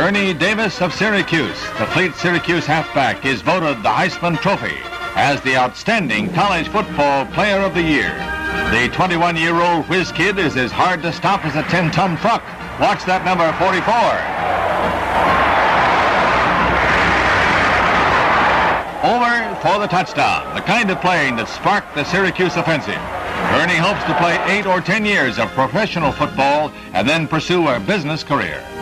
Ernie Davis of Syracuse, the Fleet Syracuse halfback, is voted the Heisman Trophy as the outstanding college football player of the year. The 21-year-old whiz kid is as hard to stop as a 10-ton truck. Watch that number 44. Over for the touchdown, the kind of playing that sparked the Syracuse offensive. Ernie hopes to play 8 or 10 years of professional football and then pursue a business career.